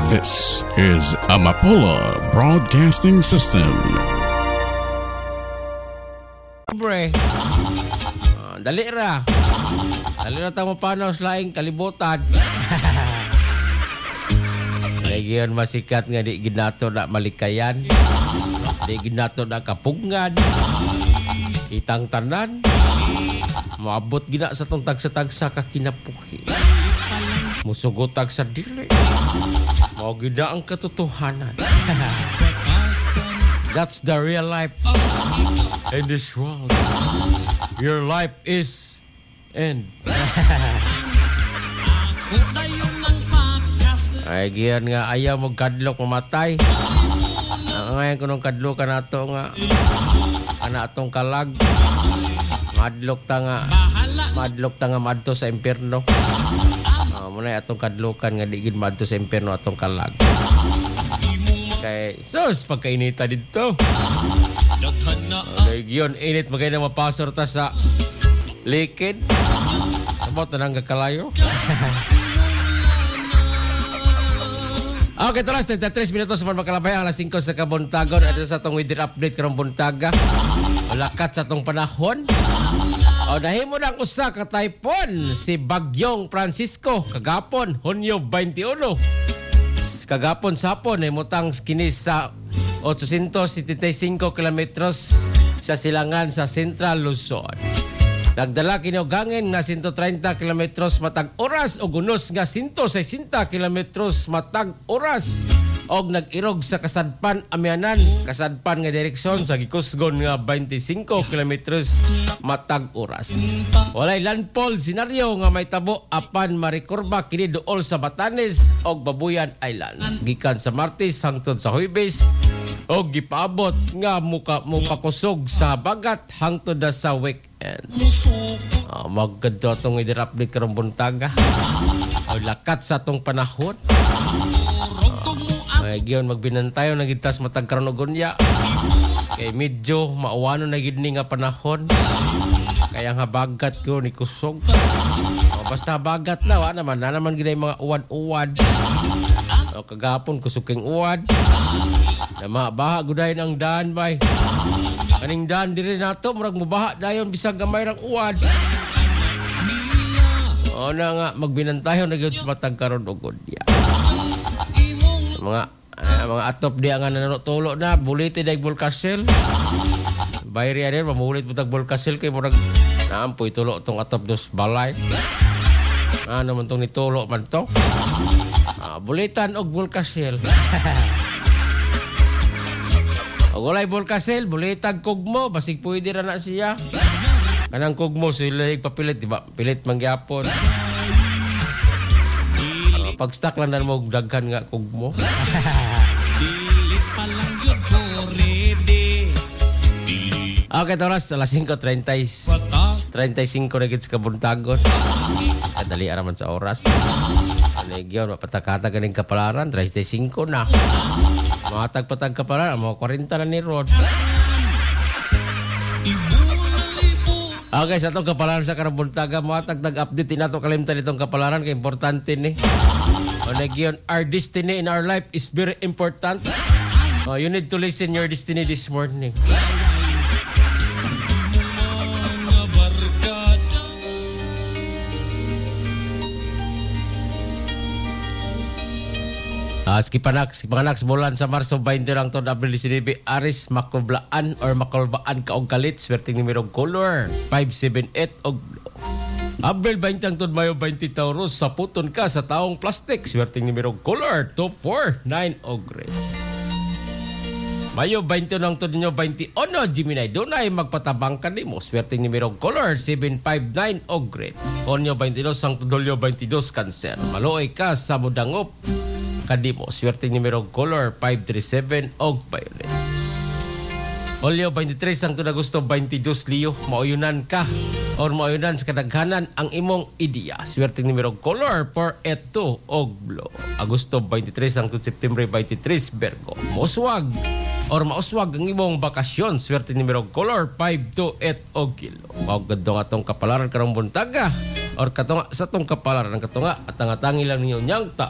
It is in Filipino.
This is Amapola Broadcasting System. Bre, dali ra. Dali ra tayo paano sa laing kalibutan. Nagyan masikat nga di ginato na malikayan. Di ginato na kapungan. Itang tanan. Maabot gina sa tong tagsa-tagsa ka kinapuhi. Musugotag sa dili. Mao gina ang katotohanan. That's the real life in this world. Your life is end. Ay, giyan nga ayaw mo kadlok mamatay. Ngayon kunong kadlok ka na ito nga atong kalag. Madlok ta nga madto sa impyerno. Muna atong kadlokan nga digid madto sa impyerno atong kalag. Kay sus pagkainita dito. Okay, giyon init magay na mapasor ta sa likid. Sabot na nang kakalayo. Okay, tulas, 33 minutos man makalabay ang alas 5 sa kabuntagon. At sa itong weather update karong buntaga. Lakat sa itong panahon. O nahimo ng usa ka typhoon si Bagyong Francisco kagapon, Hunyo 21. Kagapon sapon ay mutang kinis sa 875 kilometros sa silangan sa Central Luzon. Nagdala kinogangin nga 130 kilometros matag oras o gunos nga 160 kilometros matag oras og nag-irog sa kasadpan amyanan kasadpan nga direksyon sa gikusgon nga 25 kilometros matag oras. Walay landfall senaryo nga may tabo apan marikurba kini duol sa Batanes og Babuyan Islands gikan sa Martes hangtod sa Huwebes og gipaabot nga mupakusog sa bagat hangtod sa weekend. Magkado itong i-update karong buntaga. Lakat sa itong panahon. Giyon magbinantayo nagitas matag karon og unya. Kay medyo maawano na gid ni nga panahon. Kaya nga bagat ko ni kusog. Basta bagat na wa naman gid mga uwad-uwad. Kagapon kusuking uwad. Na mabaha gudayon ang daan bay. Kaning daan diri nato murag mubaha dayon bisag gamay rang uwad. O na nga magbinantayo na gyud sa matag karon og unya. Mga atop di nga nanutulo na buliti dag Volcasil. Bayri ani mamulit butag Volcasil kay murag naampoy tulo tong atop dos balay. Ano man tong nitulo man to? Bulitan og Volcasil. Og walay Volcasil, bulitag kugmo basig pwede ra na siya. Kanang kugmo sila papilit di ba? Pilit man gyapon. Pag stock lang na mo daghan nga kugmo. Okay, oras alas 5:35 na gid sa kabuntagon. Kadali araman sa oras. Anegyon mapatakata ganing kapalaran 35 na. Matag-patag kapalaran mo 40 na ni Rod. Okay, sa itong kapalaran sa karambuntaga, matagdag update nato kalimtan itong kapalaran kay importante ni. Anegyon, our destiny in our life is very important. You need to listen your destiny this morning. Skipanak bulan sa Marso 20 lang to Abril 19 Aris makublaan or makulbaan ka og kalit swerteng numero color 578 og Abril 20 ang tod Mayo 20 Taurus sa puton ka sa taong plastic swerteng numero color 249 og red. Mayo 20 ang tod ninyo 20 Gemini dunay magpatabang kanimo swerteng numero color 759 og red. Onyo 22 ang tudolyo 22 Cancer. Maluoy ka sa mudangop kadimo swerte numero color 537 og violet. Olyo 23 ang Agosto 22 Leo mauyunan ka or mauyunan sa kadaghanan ang imong ideya swerte numero color 482 og blue. Agosto 23 ang September 23 Virgo moswag or mauswag ang imong bakasyon swerte numero color 528 og kilo. Mao atong kapalaran karong buntaga or katunga sa tong kapalaran ang katunga at ang atangi lang ninyo nyang ta